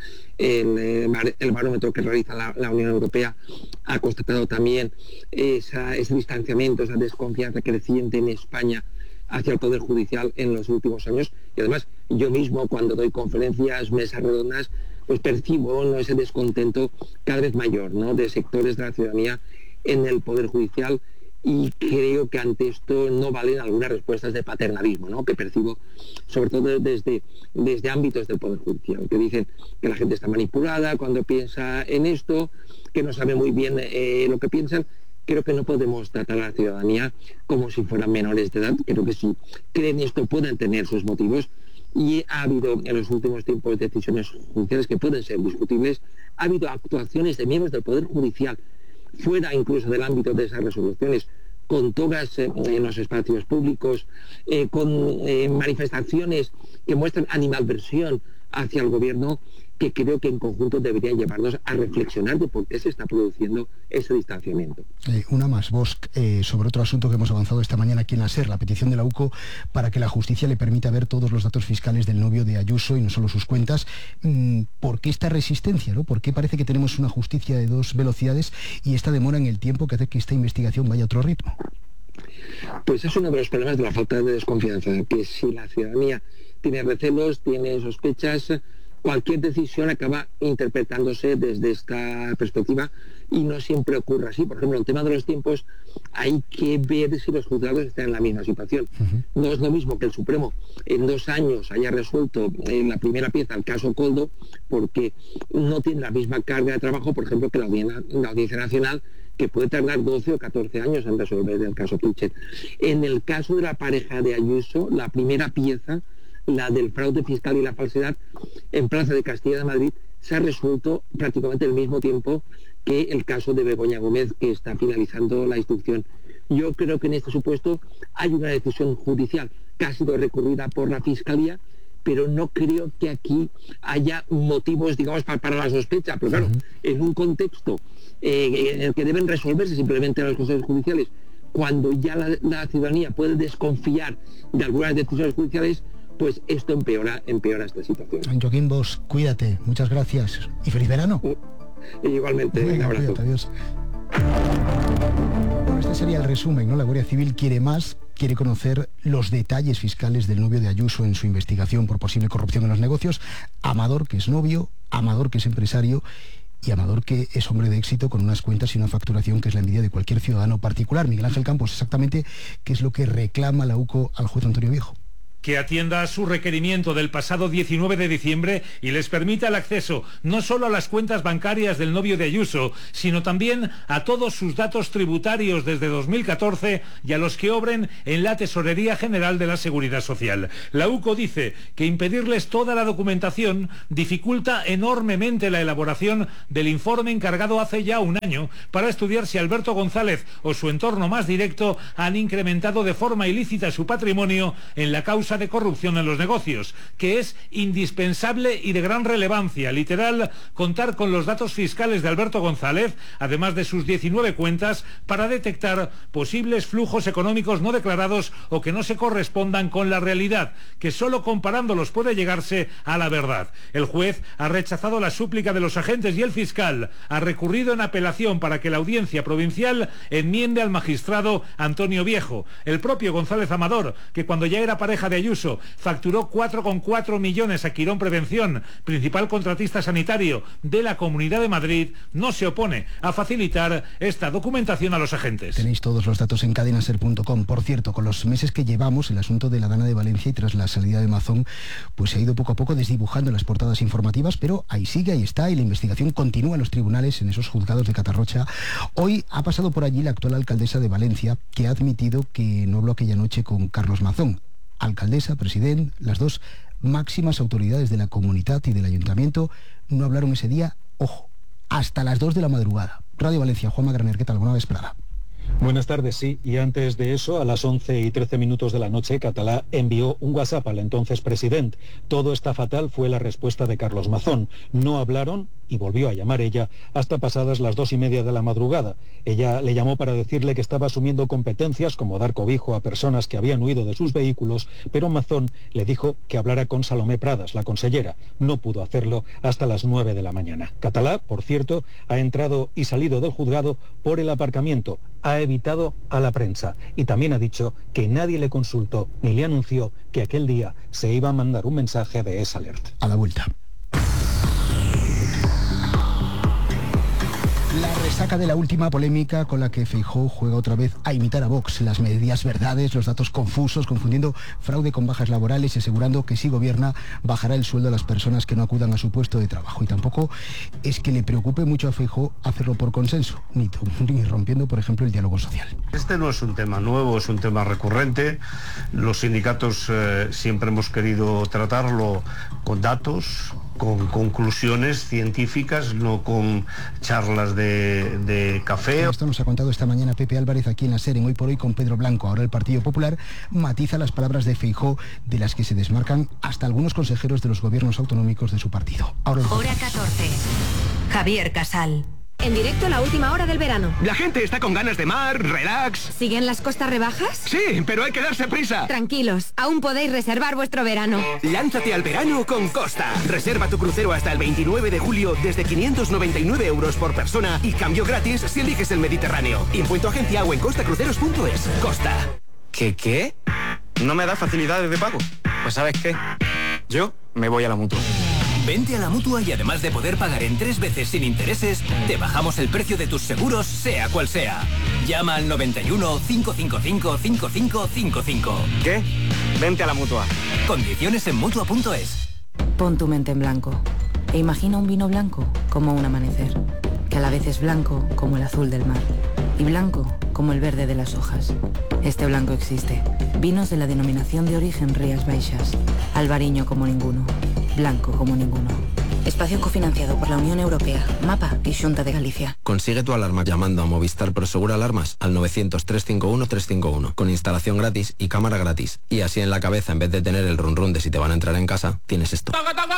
El barómetro que realiza la Unión Europea ha constatado también ese distanciamiento, esa desconfianza creciente en España hacia el Poder Judicial en los últimos años. Y además yo mismo, cuando doy conferencias, mesas redondas, pues percibo ese descontento cada vez mayor, de sectores de la ciudadanía en el Poder Judicial. Y creo que ante esto no valen algunas respuestas de paternalismo, que percibo sobre todo desde ámbitos del Poder Judicial, que dicen que la gente está manipulada cuando piensa en esto, que no sabe muy bien lo que piensan. Creo que no podemos tratar a la ciudadanía como si fueran menores de edad. Creo que si creen esto pueden tener sus motivos, y ha habido en los últimos tiempos decisiones judiciales que pueden ser discutibles. Ha habido actuaciones de miembros del Poder Judicial fuera incluso del ámbito de esas resoluciones, con togas en los espacios públicos, con manifestaciones que muestran animadversión hacia el gobierno, que creo que en conjunto deberían llevarnos a reflexionar de por qué se está produciendo ese distanciamiento. Una más, Bosch, sobre otro asunto que hemos avanzado esta mañana aquí en la SER, la petición de la UCO para que la justicia le permita ver todos los datos fiscales del novio de Ayuso y no solo sus cuentas. ¿Por qué esta resistencia? ¿Por qué parece que tenemos una justicia de dos velocidades y esta demora en el tiempo que hace que esta investigación vaya a otro ritmo? Pues es uno de los problemas de la falta de desconfianza, que si la ciudadanía tiene recelos, tiene sospechas, cualquier decisión acaba interpretándose desde esta perspectiva, y no siempre ocurre así. Por ejemplo, el tema de los tiempos, hay que ver si los juzgados están en la misma situación. No es lo mismo que el Supremo en 2 años haya resuelto en la primera pieza el caso Koldo, porque no tiene la misma carga de trabajo, por ejemplo, que la Audiencia Nacional, que puede tardar 12 o 14 años en resolver el caso Kitchen. En el caso de la pareja de Ayuso, la primera pieza, la del fraude fiscal y la falsedad, en Plaza de Castilla de Madrid, se ha resuelto prácticamente al mismo tiempo que el caso de Begoña Gómez, que está finalizando la instrucción. Yo creo que en este supuesto hay una decisión judicial que ha sido recurrida por la Fiscalía, pero no creo que aquí haya motivos, digamos, para la sospecha. Pero claro, en un contexto en el que deben resolverse simplemente las cosas judiciales, cuando ya la ciudadanía puede desconfiar de algunas decisiones judiciales, pues esto empeora esta situación. Joaquín Bosch, cuídate, muchas gracias y feliz verano. Igualmente, un abrazo. Cuídate, adiós. Bueno, este sería el resumen, ¿no? La Guardia Civil quiere más, quiere conocer los detalles fiscales del novio de Ayuso en su investigación por posible corrupción en los negocios. Amador, que es novio, Amador, que es empresario, y Amador, que es hombre de éxito con unas cuentas y una facturación que es la envidia de cualquier ciudadano particular. Miguel Ángel Campos, exactamente qué es lo que reclama la UCO al juez Antonio Viejo. Que atienda a su requerimiento del pasado 19 de diciembre y les permita el acceso no solo a las cuentas bancarias del novio de Ayuso, sino también a todos sus datos tributarios desde 2014 y a los que obren en la Tesorería General de la Seguridad Social. La UCO dice que impedirles toda la documentación dificulta enormemente la elaboración del informe encargado hace ya un año para estudiar si Alberto González o su entorno más directo han incrementado de forma ilícita su patrimonio en la causa de corrupción en los negocios, que es indispensable y de gran relevancia, literal, contar con los datos fiscales de Alberto González, además de sus 19 cuentas, para detectar posibles flujos económicos no declarados o que no se correspondan con la realidad, que solo comparándolos puede llegarse a la verdad. El juez ha rechazado la súplica de los agentes y el fiscal ha recurrido en apelación para que la audiencia provincial enmiende al magistrado Antonio Viejo. El propio González Amador, que cuando ya era pareja de Ayuso facturó 4,4 millones a Quirón Prevención, principal contratista sanitario de la Comunidad de Madrid, no se opone a facilitar esta documentación a los agentes. Tenéis todos los datos en cadenaser.com. Por cierto, con los meses que llevamos, el asunto de la Dana de Valencia y tras la salida de Mazón, pues se ha ido poco a poco desdibujando en las portadas informativas, pero ahí sigue, ahí está, y la investigación continúa en los tribunales, en esos juzgados de Catarrocha. Hoy ha pasado por allí la actual alcaldesa de Valencia, que ha admitido que no habló aquella noche con Carlos Mazón. Alcaldesa, presidente, las dos máximas autoridades de la comunidad y del ayuntamiento no hablaron ese día, ojo, hasta las 2 de la madrugada. Radio Valencia, Juanma Graner, ¿qué tal? Buena vesprada. Buenas tardes, sí. Y antes de eso, a las 11:13 de la noche, Catalá envió un WhatsApp al entonces presidente. Todo está fatal, fue la respuesta de Carlos Mazón. No hablaron, y volvió a llamar ella, hasta pasadas las 2:30 de la madrugada. Ella le llamó para decirle que estaba asumiendo competencias como dar cobijo a personas que habían huido de sus vehículos, pero Mazón le dijo que hablara con Salomé Pradas, la consellera. No pudo hacerlo hasta las 9 de la mañana. Catalá, por cierto, ha entrado y salido del juzgado por el aparcamiento. Ha evitado a la prensa y también ha dicho que nadie le consultó ni le anunció que aquel día se iba a mandar un mensaje de S-Alert. A la vuelta. La resaca de la última polémica con la que Feijóo juega otra vez a imitar a Vox, las medias verdades, los datos confusos, confundiendo fraude con bajas laborales y asegurando que si gobierna bajará el sueldo a las personas que no acudan a su puesto de trabajo. Y tampoco es que le preocupe mucho a Feijóo hacerlo por consenso, ni rompiendo, por ejemplo, el diálogo social. Este no es un tema nuevo, es un tema recurrente. Los sindicatos siempre hemos querido tratarlo con datos, con conclusiones científicas, no con charlas de café. Esto nos ha contado esta mañana Pepe Álvarez aquí en la SER, en Hoy por Hoy con Pedro Blanco. Ahora el Partido Popular matiza las palabras de Feijóo, de las que se desmarcan hasta algunos consejeros de los gobiernos autonómicos de su partido. Hora 14. Javier Casal. En directo la última hora del verano. La gente está con ganas de mar, relax. ¿Siguen las costas rebajas? Sí, pero hay que darse prisa. Tranquilos, aún podéis reservar vuestro verano. Lánzate al verano con Costa. Reserva tu crucero hasta el 29 de julio desde 599 euros por persona y cambio gratis si eliges el Mediterráneo. Impuesto agencia o en costacruceros.es. Costa. ¿Qué? ¿No me da facilidades de pago? Pues ¿sabes qué? Yo me voy a la Mutua. Vente a la Mutua y además de poder pagar en 3 veces sin intereses, te bajamos el precio de tus seguros, sea cual sea. Llama al 91 555 5555. ¿Qué? Vente a la Mutua. Condiciones en Mutua.es. Pon tu mente en blanco e imagina un vino blanco como un amanecer, que a la vez es blanco como el azul del mar y blanco como el verde de las hojas. Este blanco existe. Vinos de la denominación de origen Rías Baixas. Albariño como ninguno. Blanco como ninguno. Espacio cofinanciado por la Unión Europea, MAPA y Xunta de Galicia. Consigue tu alarma llamando a Movistar Prosegur Alarmas al 900-351-351 con instalación gratis y cámara gratis. Y así en la cabeza, en vez de tener el run run de si te van a entrar en casa, tienes esto.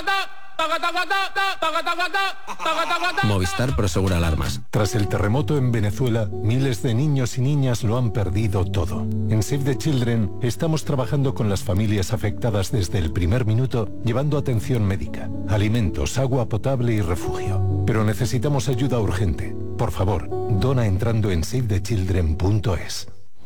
Movistar Prosegur Alarmas. Tras el terremoto en Venezuela, miles de niños y niñas lo han perdido todo. En Save the Children estamos trabajando con las familias afectadas desde el primer minuto, llevando atención médica, alimentos, agua potable y refugio. Pero necesitamos ayuda urgente. Por favor, dona entrando en savethechildren.es.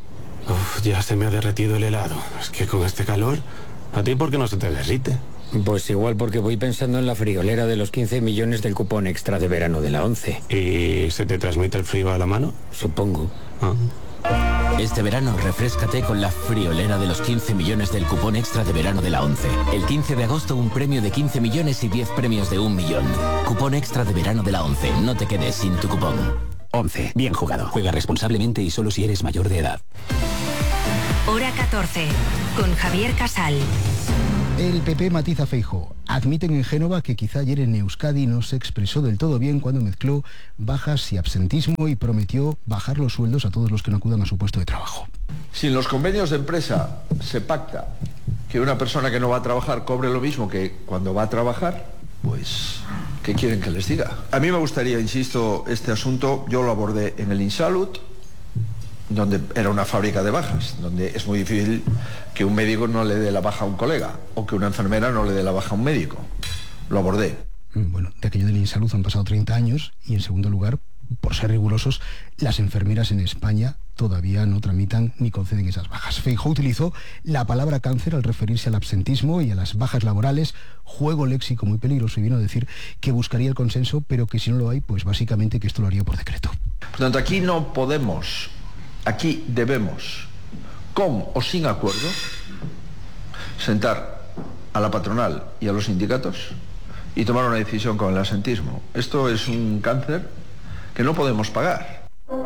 Uf, ya se me ha derretido el helado. Es que con este calor, ¿a ti por qué no se te derrite? Pues igual porque voy pensando en la friolera de los 15 millones del cupón extra de verano de la 11. ¿Y se te transmite el frío a la mano? Supongo. Este verano refréscate con la friolera de los 15 millones del cupón extra de verano de la 11. El 15 de agosto un premio de 15 millones y 10 premios de 1 millón. Cupón extra de verano de la 11. No te quedes sin tu cupón. 11. Bien jugado. Juega responsablemente y solo si eres mayor de edad. Hora 14. Con Javier Casal. El PP matiza a Feijóo. Admiten en Génova que quizá ayer en Euskadi no se expresó del todo bien cuando mezcló bajas y absentismo y prometió bajar los sueldos a todos los que no acudan a su puesto de trabajo. Si en los convenios de empresa se pacta que una persona que no va a trabajar cobre lo mismo que cuando va a trabajar, pues, ¿qué quieren que les diga? A mí me gustaría, insisto, este asunto yo lo abordé en el Insalud, donde era una fábrica de bajas, donde es muy difícil que un médico no le dé la baja a un colega o que una enfermera no le dé la baja a un médico. Lo abordé. Bueno, de aquello del Insalud han pasado 30 años y, en segundo lugar, por ser rigurosos, las enfermeras en España todavía no tramitan ni conceden esas bajas. Feijóo utilizó la palabra cáncer al referirse al absentismo y a las bajas laborales, juego léxico muy peligroso, y vino a decir que buscaría el consenso, pero que si no lo hay, pues básicamente que esto lo haría por decreto. Por tanto, aquí no podemos, aquí debemos, con o sin acuerdo, sentar a la patronal y a los sindicatos y tomar una decisión con el absentismo. Esto es un cáncer que no podemos pagar.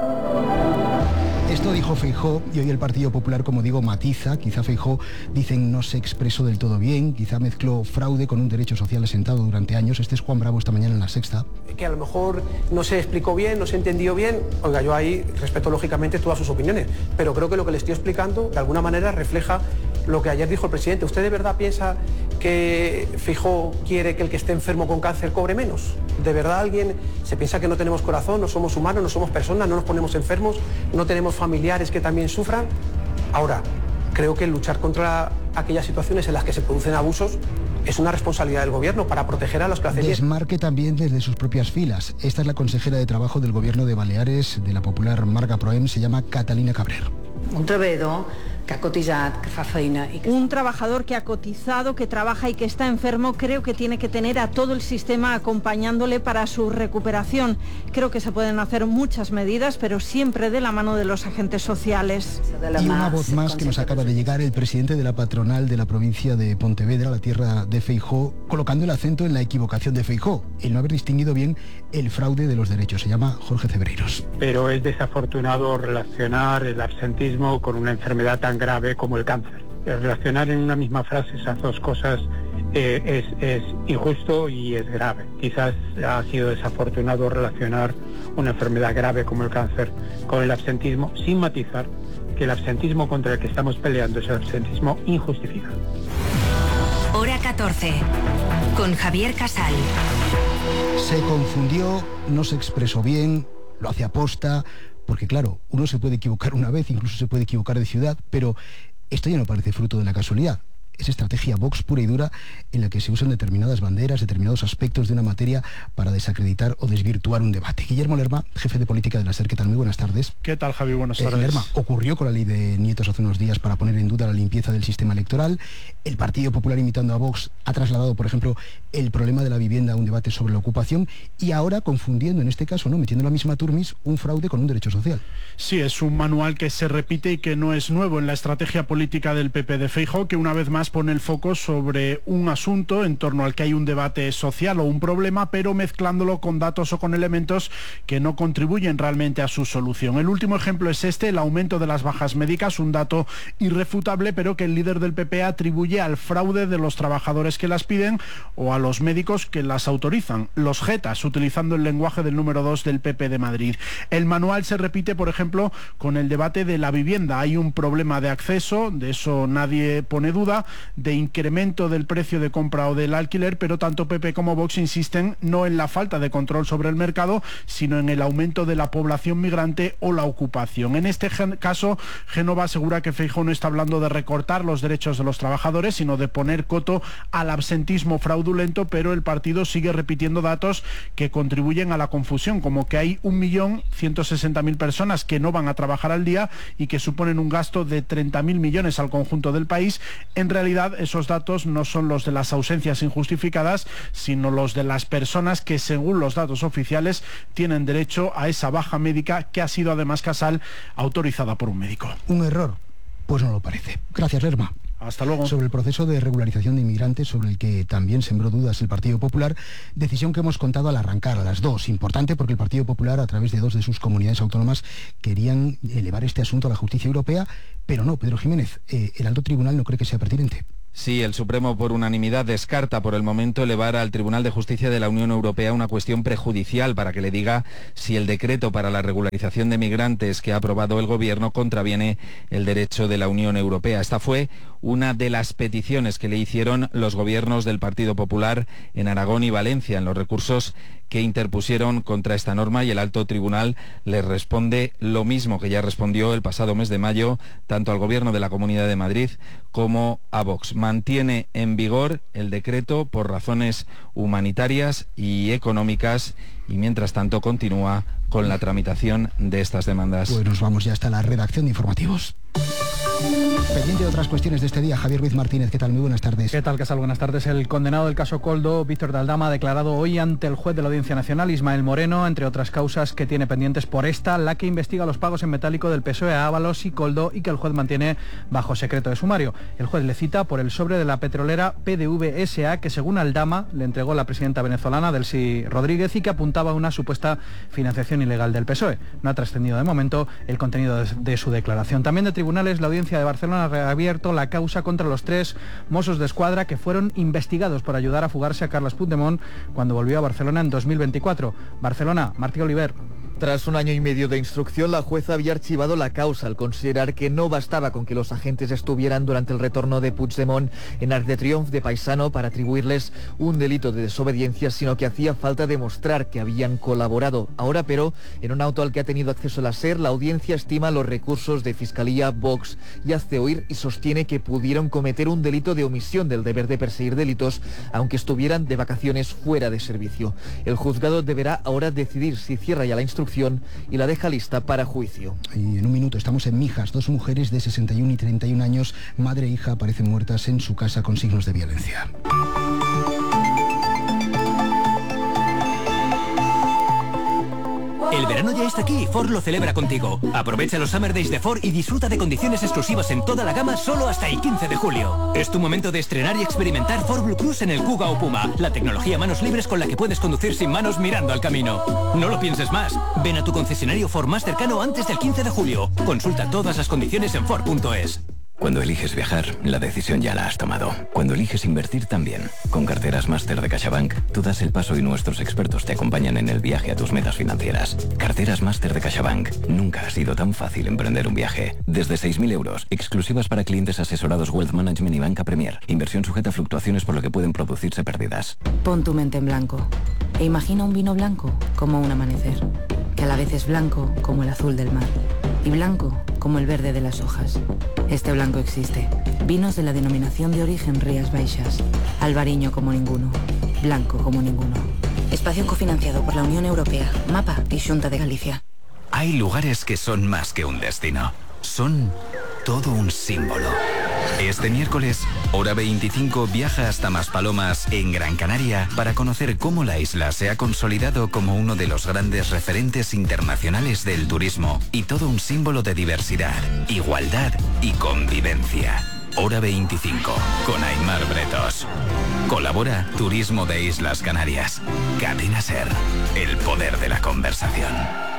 Esto dijo Feijóo y hoy el Partido Popular, como digo, matiza. Quizá Feijóo, dicen, no se expresó del todo bien, quizá mezcló fraude con un derecho social asentado durante años. Este es Juan Bravo esta mañana en La Sexta. Que a lo mejor no se explicó bien, no se entendió bien. Oiga, yo ahí respeto lógicamente todas sus opiniones, pero creo que lo que le estoy explicando de alguna manera refleja lo que ayer dijo el presidente. ¿Usted de verdad piensa que Feijóo quiere que el que esté enfermo con cáncer cobre menos? ¿De verdad alguien se piensa que no tenemos corazón, no somos humanos, no somos personas, no nos ponemos enfermos, no tenemos familiares que también sufran? Ahora, creo que luchar contra aquellas situaciones en las que se producen abusos es una responsabilidad del gobierno para proteger a los que hacen bien. Desmarque también desde sus propias filas. Esta es la consejera de Trabajo del Gobierno de Baleares, de la popular Marga Proem, se llama Catalina Cabrer. Un treballador que ha cotizado, que fa feina y que... Un trabajador que ha cotizado, que trabaja y que está enfermo, creo que tiene que tener a todo el sistema acompañándole para su recuperación. Creo que se pueden hacer muchas medidas, pero siempre de la mano de los agentes sociales. Y una voz más que nos acaba de llegar, el presidente de la patronal de la provincia de Pontevedra, la tierra de Feijóo, colocando el acento en la equivocación de Feijóo, el no haber distinguido bien el fraude de los derechos. Se llama Jorge Cebreiros. Pero es desafortunado relacionar el absentismo con una enfermedad tan grave como el cáncer. Relacionar en una misma frase esas dos cosas es injusto y es grave. Quizás ha sido desafortunado relacionar una enfermedad grave como el cáncer con el absentismo, sin matizar que el absentismo contra el que estamos peleando es el absentismo injustificado. Hora 14, con Javier Casal. Se confundió, no se expresó bien, lo hace aposta, porque claro, uno se puede equivocar una vez, incluso se puede equivocar de ciudad, pero esto ya no parece fruto de la casualidad. Es estrategia Vox pura y dura en la que se usan determinadas banderas, determinados aspectos de una materia para desacreditar o desvirtuar un debate. Guillermo Lerma, jefe de política de la SER, ¿qué tal? Muy buenas tardes. ¿Qué tal, Javi? Buenas tardes. Lerma, ocurrió con la ley de nietos hace unos días para poner en duda la limpieza del sistema electoral. El Partido Popular, imitando a Vox, ha trasladado, por ejemplo, el problema de la vivienda a un debate sobre la ocupación y ahora confundiendo, en este caso, metiendo la misma turmis, un fraude con un derecho social. Sí, es un manual que se repite y que no es nuevo en la estrategia política del PP de Feijóo, que una vez más pone el foco sobre un asunto en torno al que hay un debate social o un problema, pero mezclándolo con datos o con elementos que no contribuyen realmente a su solución. El último ejemplo es el aumento de las bajas médicas, un dato irrefutable, pero que el líder del PP atribuye al fraude de los trabajadores que las piden o a los médicos que las autorizan, los jetas, utilizando el lenguaje del número 2 del PP de Madrid. El manual se repite, por ejemplo, con el debate de la vivienda. Hay un problema de acceso, de eso nadie pone duda, de incremento del precio de compra o del alquiler, pero tanto PP como Vox insisten no en la falta de control sobre el mercado, sino en el aumento de la población migrante o la ocupación. En este caso, Génova asegura que Feijóo no está hablando de recortar los derechos de los trabajadores, sino de poner coto al absentismo fraudulento, pero el partido sigue repitiendo datos que contribuyen a la confusión, como que hay 1.160.000 personas que no van a trabajar al día y que suponen un gasto de 30.000 millones al conjunto del país. En realidad, esos datos no son los de las ausencias injustificadas, sino los de las personas que, según los datos oficiales, tienen derecho a esa baja médica que ha sido además casal autorizada por un médico. ¿Un error? Pues no lo parece. Gracias, Lerma. Hasta luego. Sobre el proceso de regularización de inmigrantes, sobre el que también sembró dudas el Partido Popular, decisión que hemos contado al arrancar a las 2. Importante porque el Partido Popular, a través de 2 de sus comunidades autónomas, querían elevar este asunto a la justicia europea, pero no, Pedro Jiménez, el alto tribunal no cree que sea pertinente. Sí, el Supremo por unanimidad descarta por el momento elevar al Tribunal de Justicia de la Unión Europea una cuestión prejudicial para que le diga si el decreto para la regularización de migrantes que ha aprobado el Gobierno contraviene el derecho de la Unión Europea. Esta fue una de las peticiones que le hicieron los gobiernos del Partido Popular en Aragón y Valencia en los recursos que interpusieron contra esta norma, y el alto tribunal les responde lo mismo que ya respondió el pasado mes de mayo tanto al Gobierno de la Comunidad de Madrid como a Vox. Mantiene en vigor el decreto por razones humanitarias y económicas y mientras tanto continúa con la tramitación de estas demandas. Pues nos vamos ya hasta la redacción de informativos. Pendiente de otras cuestiones de este día, Javier Ruiz Martínez, ¿qué tal? Muy buenas tardes. ¿Qué tal, Casal? Buenas tardes. El condenado del caso Koldo, Víctor de Aldama, ha declarado hoy ante el juez de la Audiencia Nacional, Ismael Moreno, entre otras causas que tiene pendientes por esta, la que investiga los pagos en metálico del PSOE a Ábalos y Koldo y que el juez mantiene bajo secreto de sumario. El juez le cita por el sobre de la petrolera PDVSA, que según Aldama le entregó la presidenta venezolana Delcy Rodríguez y que apuntaba a una supuesta financiación ilegal del PSOE. No ha trascendido de momento el contenido de su declaración. También de tribunales, la Audiencia de Barcelona ha reabierto la causa contra los 3 Mossos d'Esquadra que fueron investigados por ayudar a fugarse a Carles Puigdemont cuando volvió a Barcelona en 2024. Barcelona, Martí Oliver. Tras un año y medio de instrucción, la jueza había archivado la causa al considerar que no bastaba con que los agentes estuvieran durante el retorno de Puigdemont en Arc de Triunfo de Paisano para atribuirles un delito de desobediencia, sino que hacía falta demostrar que habían colaborado. Ahora, pero, en un auto al que ha tenido acceso la SER, la audiencia estima los recursos de Fiscalía, Vox y hace oír y sostiene que pudieron cometer un delito de omisión del deber de perseguir delitos, aunque estuvieran de vacaciones fuera de servicio. El juzgado deberá ahora decidir si cierra ya la instrucción y la deja lista para juicio. Y en un minuto estamos en Mijas. 2 mujeres de 61 y 31 años, madre e hija, aparecen muertas en su casa con signos de violencia. El verano ya está aquí y Ford lo celebra contigo. Aprovecha los Summer Days de Ford y disfruta de condiciones exclusivas en toda la gama solo hasta el 15 de julio. Es tu momento de estrenar y experimentar Ford Blue Cruise en el Kuga o Puma, la tecnología manos libres con la que puedes conducir sin manos mirando al camino. No lo pienses más. Ven a tu concesionario Ford más cercano antes del 15 de julio. Consulta todas las condiciones en Ford.es. Cuando eliges viajar, la decisión ya la has tomado. Cuando eliges invertir también. Con carteras Máster de CaixaBank, tú das el paso y nuestros expertos te acompañan en el viaje a tus metas financieras. Carteras Máster de CaixaBank. Nunca ha sido tan fácil emprender un viaje. Desde 6.000 euros, exclusivas para clientes asesorados Wealth Management y Banca Premier. Inversión sujeta a fluctuaciones por lo que pueden producirse pérdidas. Pon tu mente en blanco e imagina un vino blanco como un amanecer, que a la vez es blanco como el azul del mar y blanco como el verde de las hojas. Este blanco existe. Vinos de la denominación de origen Rías Baixas. Albariño como ninguno. Blanco como ninguno. Espacio cofinanciado por la Unión Europea, MAPA y Xunta de Galicia. Hay lugares que son más que un destino. Son todo un símbolo. Este miércoles, Hora 25 viaja hasta Maspalomas, en Gran Canaria, para conocer cómo la isla se ha consolidado como uno de los grandes referentes internacionales del turismo y todo un símbolo de diversidad, igualdad y convivencia. Hora 25, con Aimar Bretos. Colabora Turismo de Islas Canarias. Cadena SER, el poder de la conversación.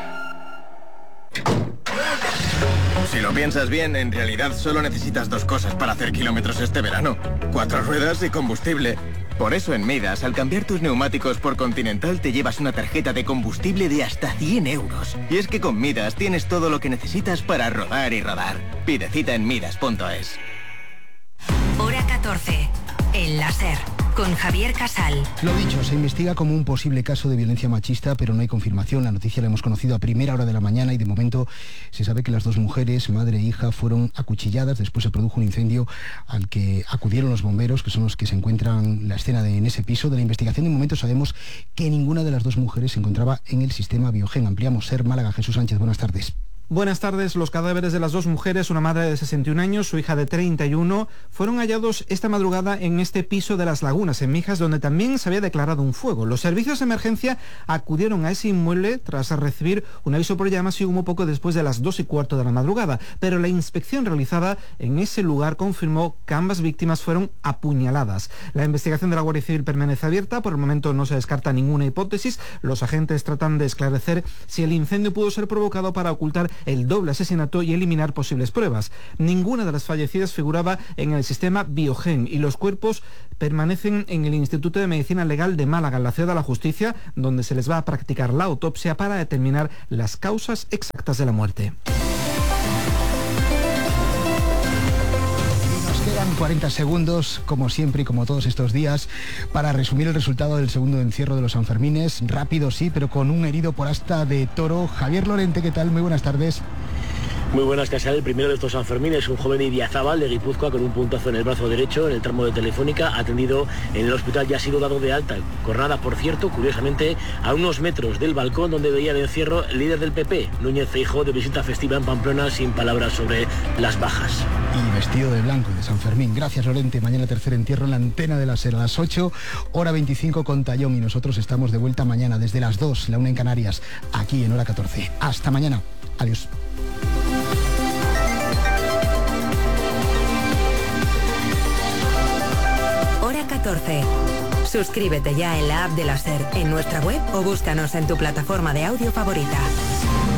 Si lo piensas bien, en realidad solo necesitas 2 cosas para hacer kilómetros este verano. 4 ruedas y combustible. Por eso en Midas, al cambiar tus neumáticos por Continental, te llevas una tarjeta de combustible de hasta 100 euros. Y es que con Midas tienes todo lo que necesitas para rodar y rodar. Pide cita en midas.es. Hora 14. 14. El láser. Con Javier Casal. Lo dicho, se investiga como un posible caso de violencia machista, pero no hay confirmación. La noticia la hemos conocido a primera hora de la mañana y de momento se sabe que las dos mujeres, madre e hija, fueron acuchilladas. Después se produjo un incendio al que acudieron los bomberos, que son los que se encuentran en la escena en ese piso. De la investigación de momento sabemos que ninguna de las dos mujeres se encontraba en el sistema Biogen. Ampliamos. SER Málaga. Jesús Sánchez, buenas tardes. Buenas tardes. Los cadáveres de las dos mujeres, una madre de 61 años, su hija de 31, fueron hallados esta madrugada en este piso de Las Lagunas, en Mijas, donde también se había declarado un fuego. Los servicios de emergencia acudieron a ese inmueble tras recibir un aviso por llamas y humo poco después de las 2:15 de la madrugada. Pero la inspección realizada en ese lugar confirmó que ambas víctimas fueron apuñaladas. La investigación de la Guardia Civil permanece abierta. Por el momento no se descarta ninguna hipótesis. Los agentes tratan de esclarecer si el incendio pudo ser provocado para ocultar el doble asesinato y eliminar posibles pruebas. Ninguna de las fallecidas figuraba en el sistema Biogen y los cuerpos permanecen en el Instituto de Medicina Legal de Málaga, en la Ciudad de la Justicia, donde se les va a practicar la autopsia para determinar las causas exactas de la muerte. Quedan 40 segundos, como siempre y como todos estos días, para resumir el resultado del segundo encierro de los Sanfermines. Rápido sí, pero con un herido por asta de toro. Javier Lorente, ¿qué tal? Muy buenas tardes. Muy buenas, Casal. El primero de estos Sanfermines, un joven idiazábal de Guipúzcoa con un puntazo en el brazo derecho en el tramo de Telefónica, atendido en el hospital y ha sido dado de alta. Jornada, por cierto, curiosamente, a unos metros del balcón donde veía de encierro el líder del PP, Núñez Feijóo, de visita festiva en Pamplona, sin palabras sobre las bajas. Y vestido de blanco de San Fermín. Gracias, Lorente. Mañana tercer entierro en la antena de la SER a las 8, hora 25 con Tallón, y nosotros estamos de vuelta mañana desde las 2, la 1 en Canarias, aquí en hora 14. Hasta mañana. Adiós. Hora 14. Suscríbete ya en la app de la SER, en nuestra web o búscanos en tu plataforma de audio favorita.